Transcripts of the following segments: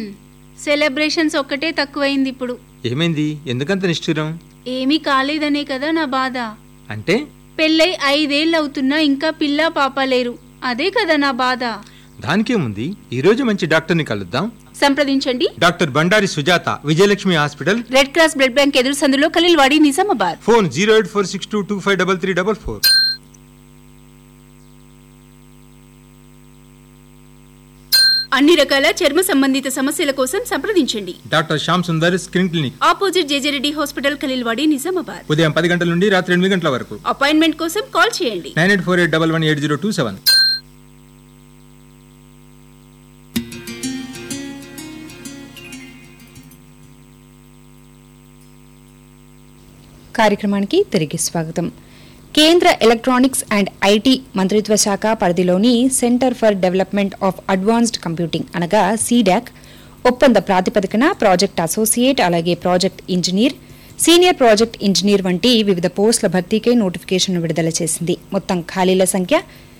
Celebrations ఒక్కటే తక్కువైంది ఇప్పుడు. ఏమైంది? ఎందుకంత నిష్ఠురం? ఏమీ కాలేదనే కదా నా బాధ. అంటే పెళ్ళై 5 ఏళ్ళు అవుతున్నా ఇంకా పిల్ల పాప లేరు. అదే కదా నా బాధ. దానికేముంది, ఈ రోజు మంచి డాక్టర్ని కలుద్దాం. సంప్రదించండి doctor Bandari Sujatha, Vijayalakshmi hospital, red cross blood bank ఎదురు సందులో, ఖలీల్వాడి, నిజామాబాద్. ఫోన్ 08462253344. అన్ని రకాల చర్మ సంబంధిత సమస్యల కోసం సంప్రదించండి. Doctor Shyam Sundar, skin clinic, opposite JJ Reddy hospital, Khaleelwadi, Nizamabad. ఉదయం 10 గంటల నుండి రాత్రి 8 గంటల వరకు. అపాయింట్మెంట్ కోసం కాల్ చేయండి 9848118027. కార్యక్రమానికి తిరిగి స్వాగతం. కేంద్ర ఎలక్ట్రానిక్స్ అండ్ ఐటీ మంత్రిత్వ శాఖ పరిధిలోని centre for development of advanced computing అనగా సీడాక్ ఒప్పంద ప్రాతిపదికన ప్రాజెక్ట్ అసోసియేట్, అలాగే project engineer, senior project engineer వంటి వివిధ పోస్టుల భర్తీకై నోటిఫికేషన్ విడుదల చేసింది. మొత్తం ఖాళీల సంఖ్య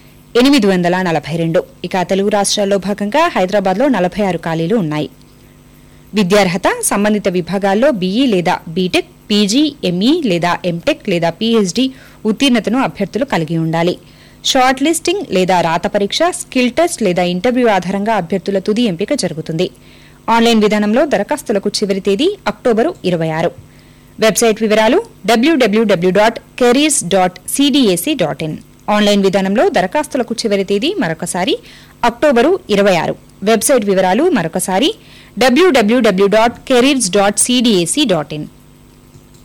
842. ఇక తెలుగు రాష్ట్రాల్లో భాగంగా హైదరాబాద్లో 46 ఖాళీలు ఉన్నాయి. విద్యార్హత సంబంధిత విభాగాల్లో బీఈ లేదా బీటెక్, పీజీ, ఎంఈ లేదా ఎంటెక్ లేదా పీహెచ్డీ ఉత్తీర్ణతను అభ్యర్థులు కలిగి ఉండాలి. షార్ట్ లిస్టింగ్ లేదా రాత పరీక్ష, స్కిల్ టెస్ట్ లేదా ఇంటర్వ్యూ ఆధారంగా అభ్యర్థుల తుది ఎంపిక జరుగుతుంది. ఆన్లైన్ విధానంలో దరఖాస్తులకు చివరి తేదీ అక్టోబరు 26. వెబ్సైట్ వివరాలు www.careers.cdac.in. ఆన్లైన్ విధానంలో దరఖాస్తులకు చివరి తేదీ మరొకసారి అక్టోబరు 26. వెబ్సైట్ వివరాలు మరొకసారి www.careers.cdac.in.